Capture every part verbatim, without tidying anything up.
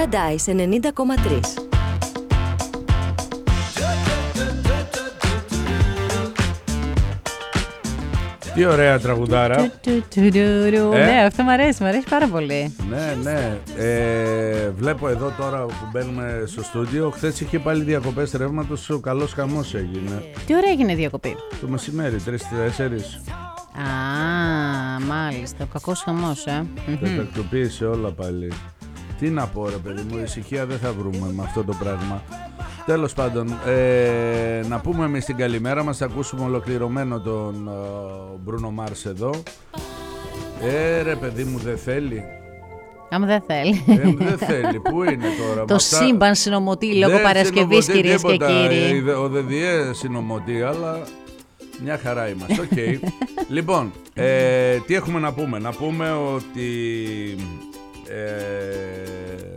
Paradise ενενήντα κόμμα τρία. Τι ωραία τραγουδάρα. Του, του, του, του. Ε? Ναι, αυτό μου αρέσει, μου αρέσει πάρα πολύ. Ναι, ναι. Ε, βλέπω εδώ τώρα που μπαίνουμε στο στούντιο. Χθες είχε πάλι διακοπές ρεύματος. Ο καλός χαμός έγινε. Τι ωραία έγινε η διακοπή. Το μεσημέρι, τρεις τέσσερις. Α, μάλιστα. Ο κακός χαμός, ε. Τα τακτοποίησε όλα πάλι. Τι να πω, ρε παιδί μου, ησυχία δεν θα βρούμε με αυτό το πράγμα. Τέλος πάντων, ε, να πούμε εμείς την καλημέρα μας. Θα ακούσουμε ολοκληρωμένο τον Μπρούνο Μάρς εδώ. Ε, ρε παιδί μου, δεν θέλει. Άμα δεν θέλει. Ε, δεν θέλει. Πού είναι τώρα? Το αυτά... σύμπαν συνομωτεί λόγω Παρασκευής, κυρίες και κύριοι. Ο ΔΔΕ συνομωτεί, αλλά μια χαρά είμαστε. Οκ. Okay. Λοιπόν, ε, τι έχουμε να πούμε? Να πούμε ότι ε,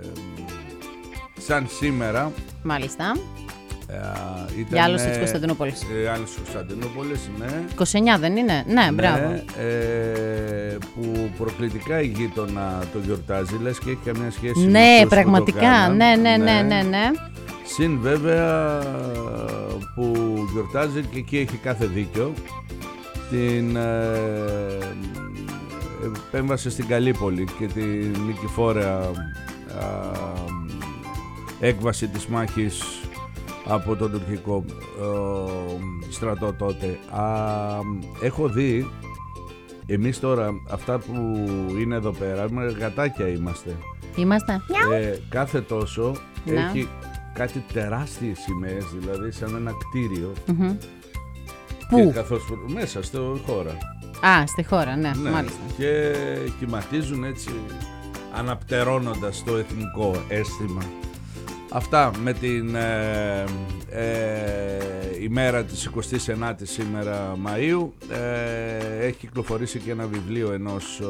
σαν σήμερα, μάλιστα, ε, ήταν, για άλλος της Κωνσταντινούπολης. Ε, άλλος της Κωνσταντινούπολης, ναι. είκοσι εννιά δεν είναι? Ναι, ναι, μπράβο. Ε, που προκλητικά η γείτονα το γιορτάζει, λες και έχει καμιά σχέση ναι, με αυτούς πραγματικά, που το κάναν. ναι, ναι, ναι, ναι, ναι. Συν βέβαια που γιορτάζει και εκεί έχει κάθε δίκιο την ε, επέμβαση στην Καλύπολη και την νικηφόρα ε, έκβαση της μάχης από τον τουρκικό ε, στρατό τότε. Α, έχω δει, εμείς τώρα αυτά που είναι εδώ πέρα, με γατάκια είμαστε. Είμαστε. Ε, κάθε τόσο να. έχει κάτι τεράστιες σημαίες, δηλαδή σαν ένα κτίριο. Mm-hmm. Και πού? καθώς, μέσα στη χώρα. Α, στη χώρα, ναι, ναι, μάλιστα. Και κυματίζουν έτσι, αναπτερώνοντας το εθνικό αίσθημα. Αυτά με την ε, ε, ημέρα της εικοστής ενάτης σήμερα Μαΐου. Ε, έχει κυκλοφορήσει και ένα βιβλίο ενός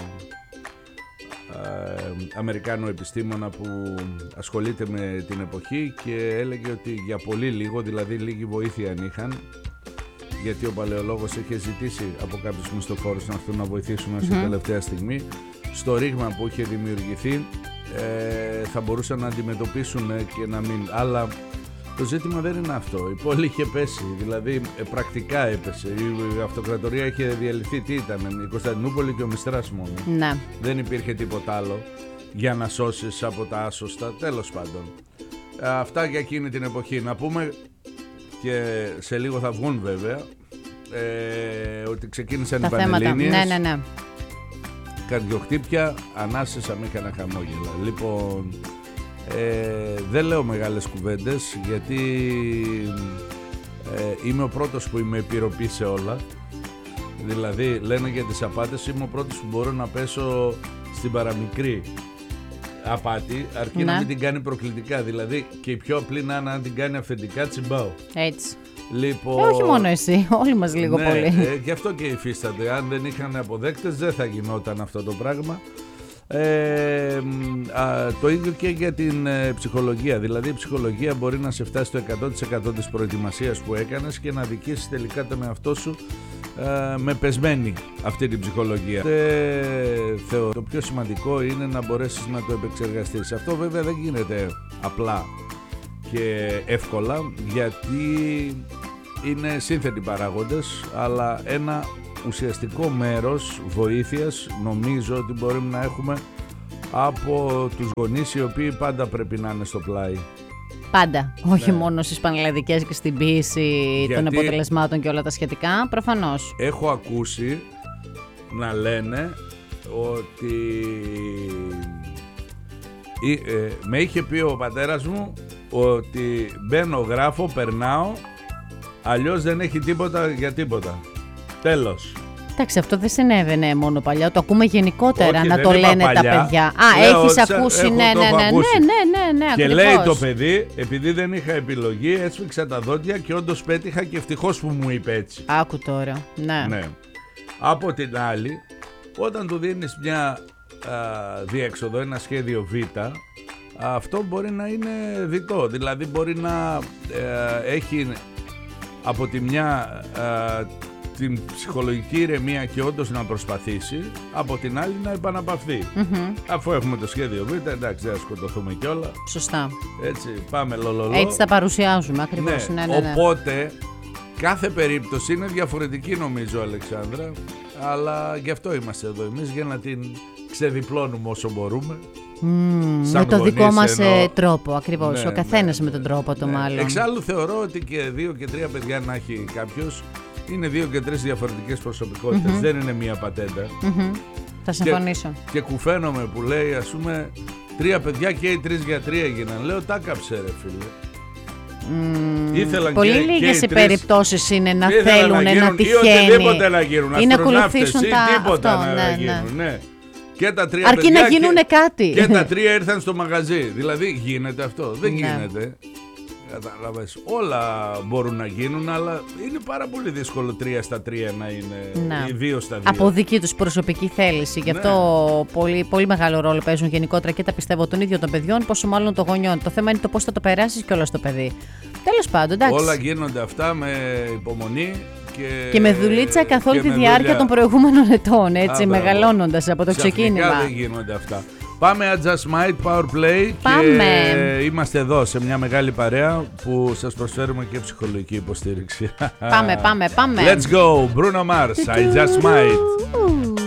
ε, Αμερικάνου επιστήμονα που ασχολείται με την εποχή και έλεγε ότι για πολύ λίγο, δηλαδή λίγη βοήθεια αν είχαν, γιατί ο παλαιολόγος είχε ζητήσει από κάποιους μισθοφόρους να έρθουν να βοηθήσουν mm-hmm. στην τελευταία στιγμή, στο ρήγμα που είχε δημιουργηθεί ε, θα μπορούσαν να αντιμετωπίσουν και να μην, αλλά το ζήτημα δεν είναι αυτό. Η πόλη είχε πέσει, δηλαδή ε, πρακτικά έπεσε, η αυτοκρατορία είχε διαλυθεί. Τι ήταν, η Κωνσταντινούπολη και ο Μιστράς μόνο. Να. Δεν υπήρχε τίποτα άλλο για να σώσεις από τα άσωστα. Τέλος πάντων, αυτά για εκείνη την εποχή. Να πούμε, και σε λίγο θα βγουν βέβαια, ε, ότι ξεκίνησαν τα οι Πανελλήνιες. Ναι, ναι, ναι. Καρδιοχτύπια, ανάσες, αμήχανα χαμόγελα. Λοιπόν, ε, δεν λέω μεγάλες κουβέντες, γιατί ε, είμαι ο πρώτος που είμαι επιρροπή σε όλα. Δηλαδή, λένε για τις απάτες, είμαι ο πρώτος που μπορώ να πέσω στην παραμικρή απάτη, αρκεί να, να μην την κάνει προκλητικά. Δηλαδή, και η πιο απλή να είναι, αν την κάνει αυθεντικά, τσιμπάω. Έτσι. Λοιπόν, ε, όχι μόνο εσύ, όλοι μας λίγο ναι, πολύ. Ε, γι' αυτό και υφίστανται. Αν δεν είχαν αποδέκτες, δεν θα γινόταν αυτό το πράγμα. Ε, α, το ίδιο και για την ε, ψυχολογία. Δηλαδή η ψυχολογία μπορεί να σε φτάσει στο εκατό τοις εκατό της προετοιμασίας που έκανες και να δικήσεις τελικά τον εαυτό σου ε, με πεσμένη αυτή την ψυχολογία. Ε, θεωρώ το πιο σημαντικό είναι να μπορέσεις να το επεξεργαστείς. Αυτό βέβαια δεν γίνεται απλά και εύκολα, γιατί είναι σύνθετοι παράγοντες, αλλά ένα ουσιαστικό μέρος βοήθειας νομίζω ότι μπορούμε να έχουμε από τους γονείς, οι οποίοι πάντα πρέπει να είναι στο πλάι. Πάντα, όχι ναι. μόνο στις πανελλαδικές και στην ποίηση γιατί των αποτελεσμάτων και όλα τα σχετικά, προφανώς. Έχω ακούσει να λένε ότι ε, με είχε πει ο πατέρας μου ότι μπαίνω, γράφω, περνάω, αλλιώς δεν έχει τίποτα για τίποτα. Τέλος. Εντάξει, αυτό δεν συνέβαινε μόνο παλιά, το ακούμε γενικότερα. Όχι, να το λένε παλιά. τα παιδιά. Α, Λέω, έχεις τσα, ακούσει, έχω, ναι, ναι, ναι, ναι, ακούσει. ναι, ναι, ναι, και ακριβώς. λέει το παιδί, επειδή δεν είχα επιλογή, έσφιξα τα δόντια και όντως πέτυχα και ευτυχώς που μου είπε έτσι. Άκου τώρα, ναι. ναι. Από την άλλη, όταν του δίνεις μια α, διέξοδο, ένα σχέδιο Β, αυτό μπορεί να είναι διτό. Δηλαδή μπορεί να ε, έχει από τη μια α, την ψυχολογική ηρεμία και όντως να προσπαθήσει, από την άλλη να επαναπαυθεί. Mm-hmm. Αφού έχουμε το σχέδιο Β, εντάξει, δεν θα σκοτωθούμε κιόλα. Σωστά. Έτσι, πάμε λολολό. Έτσι τα παρουσιάζουμε ακριβώς. Ναι. Ναι, ναι, ναι. Οπότε, κάθε περίπτωση είναι διαφορετική νομίζω, Αλεξάνδρα, αλλά γι' αυτό είμαστε εδώ εμείς, για να την ξεδιπλώνουμε όσο μπορούμε. Mm, με το δικό μας εννοώ... τρόπο, ακριβώς. Ναι, ο καθένας ναι, με τον τρόπο του, ναι. μάλλον. Εξάλλου θεωρώ ότι και δύο και τρία παιδιά να έχει κάποιος, είναι δύο και τρεις διαφορετικές προσωπικότητες. Mm-hmm. Δεν είναι μία πατέντα. Mm-hmm. Θα συμφωνήσω. Και, και κουφαίνομαι που λέει, ας πούμε, τρία παιδιά και οι τρεις γιατροί έγιναν. Λέω, τα κάψε ρε φίλε. Mm, πολύ λίγες οι περιπτώσεις είναι να θέλουν να, να τυχαίνει. Ή οτιδήποτε να γίνουν. Ή να ακολουθήσουν τα... τίποτα αυτό, να ναι, γίνουν. Ναι. Ναι. Και τα τρία αρκεί παιδιά να γίνουν και, κάτι. Και τα τρία ήρθαν στο μαγαζί. Δηλαδή γίνεται αυτό. Δεν ναι. γίνεται. Κατάλαβες. Όλα μπορούν να γίνουν, αλλά είναι πάρα πολύ δύσκολο τρία στα τρία να είναι ναι. ή δύο στα δύο. Από δική τους προσωπική θέληση. Γι' αυτό ναι. πολύ, πολύ μεγάλο ρόλο παίζουν γενικότερα και τα πιστεύω των ίδιων των παιδιών, πόσο μάλλον των γονιών. Το θέμα είναι το πώς θα το περάσεις κιόλας στο παιδί. Τέλος πάντων, εντάξει. Όλα γίνονται αυτά με υπομονή. Και, και με δουλίτσα καθ' όλη τη διάρκεια δουλειά των προηγούμενων ετών, έτσι, Α, μεγαλώνοντας από το ξεκίνημα. Ξαφνικά δεν γίνονται αυτά. Πάμε Just Might Power Play. Πάμε. Και είμαστε εδώ σε μια μεγάλη παρέα που σας προσφέρουμε και ψυχολογική υποστήριξη. Πάμε, πάμε, πάμε. Let's go, Bruno Mars, I Just Might.